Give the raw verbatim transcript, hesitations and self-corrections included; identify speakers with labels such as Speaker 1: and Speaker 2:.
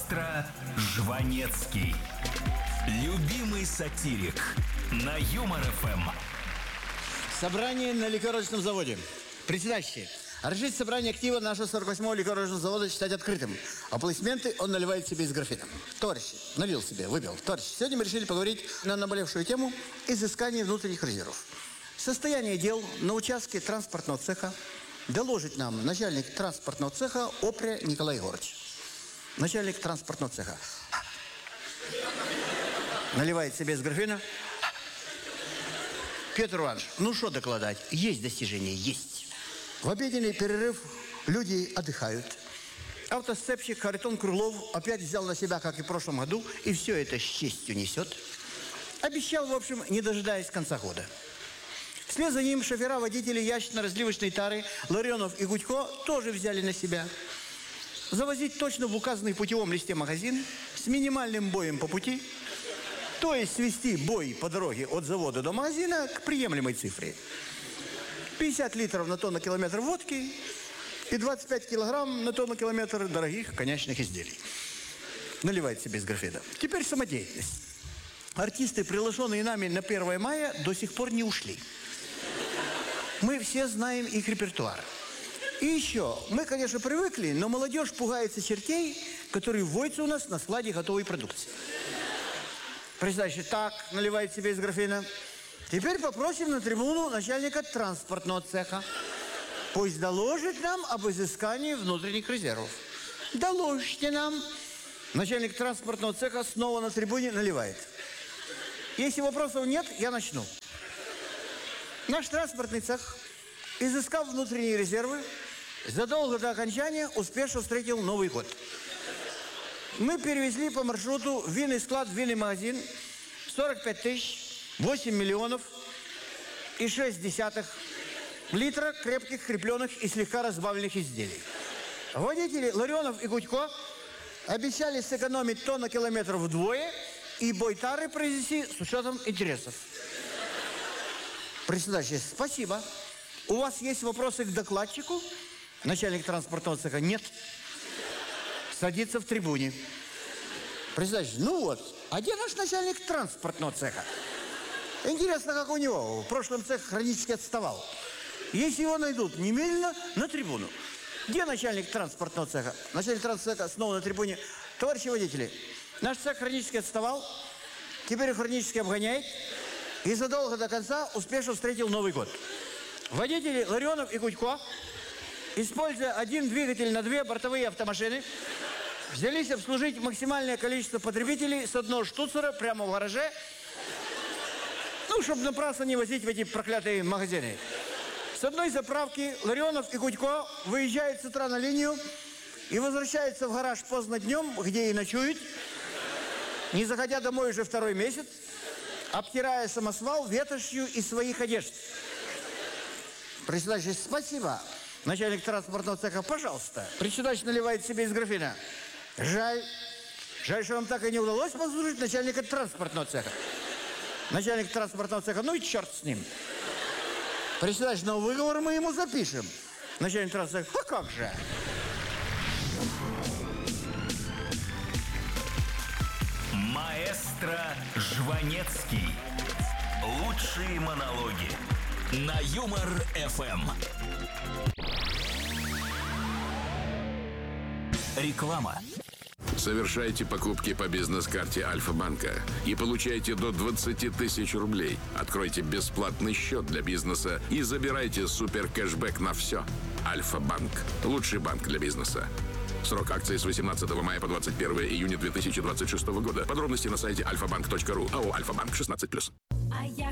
Speaker 1: Маэстро Жванецкий. Любимый сатирик на Юмор-ФМ.
Speaker 2: Собрание на ликеровочном заводе. Председатель. Разрешите собрание актива нашего сорок восьмого ликеровочного завода считать открытым. Аплодисменты он наливает себе из графина. Товарищи, налил себе, выпил. Товарищи, сегодня мы решили поговорить на наболевшую тему изыскания внутренних резервов. Состояние дел на участке транспортного цеха доложит нам начальник транспортного цеха Опря Николай Егорович. Начальник транспортного цеха. Наливает себе из графина. Петр Иванович, ну что докладать? Есть достижения, есть. В обеденный перерыв люди отдыхают. Автосцепщик Харитон Крылов опять взял на себя, как и в прошлом году, и все это с честью несет. Обещал, в общем, не дожидаясь конца года. Вслед за ним шофера, водители ящично-разливочной тары Ларионов и Гудько тоже взяли на себя. Завозить точно в указанный в путевом листе магазин с минимальным боем по пути, то есть свести бой по дороге от завода до магазина к приемлемой цифре. пятьдесят литров на тонну километр водки и двадцать пять килограмм на тонну километр дорогих коньячных изделий. Наливает себе из графина. Теперь самодеятельность. Артисты, приглашенные нами на первое мая, до сих пор не ушли. Мы все знаем их репертуар. И еще, мы, конечно, привыкли, но молодежь пугается чертей, которые водятся у нас на складе готовой продукции. Председатель, так, наливает себе из графина. Теперь попросим на трибуну начальника транспортного цеха. Пусть доложит нам об изыскании внутренних резервов. Доложите нам. Начальник транспортного цеха снова на трибуне наливает. Если вопросов нет, я начну. Наш транспортный цех, изыскав внутренние резервы, задолго до окончания успешно встретил Новый год. Мы перевезли по маршруту в винный склад, в винный магазин сорок пять тысяч, восемь миллионов и шесть десятых литра крепких, крепленных и слегка разбавленных изделий. Водители Ларионов и Гудько обещали сэкономить тонну километров вдвое и бой тары произвести с учетом интересов. Председатель, спасибо. У вас есть вопросы к докладчику? Начальник транспортного цеха нет. Садится в трибуне. Председатель, ну вот, а где наш начальник транспортного цеха? Интересно, как у него. В прошлом цех хронически отставал. Если его найдут, немедленно на трибуну. Где начальник транспортного цеха? Начальник транспортного цеха снова на трибуне. Товарищи водители, наш цех хронически отставал, теперь хронически обгоняет и задолго до конца успешно встретил Новый год. Водители Ларионов и Гудько, используя один двигатель на две бортовые автомашины, взялись обслужить максимальное количество потребителей с одного штуцера прямо в гараже, ну, чтобы напрасно не возить в эти проклятые магазины. С одной заправки Ларионов и Гудько выезжают с утра на линию и возвращаются в гараж поздно днем, где и ночуют, не заходя домой уже второй месяц, обтирая самосвал ветошью из своих одежд. Председатель, спасибо. Начальник транспортного цеха, пожалуйста. Председатель наливает себе из графина. Жаль. Жаль, что вам так и не удалось послужить начальника транспортного цеха. Начальник транспортного цеха, ну и черт с ним. Председатель, но выговор мы ему запишем. Начальник транспортного цеха, а как же?
Speaker 1: Маэстро Жванецкий. Лучшие монологи на Юмор-ФМ. Реклама.
Speaker 3: Совершайте покупки по бизнес-карте Альфа-банка и получайте до двадцать тысяч рублей. Откройте бесплатный счет для бизнеса и забирайте супер-кэшбэк на все. Альфа-банк. Лучший банк для бизнеса. Срок акции с восемнадцатого мая по двадцать первое июня две тысячи двадцать шестого года. Подробности на сайте альфа банк точка ру. АО «Альфа-банк» шестнадцать плюс.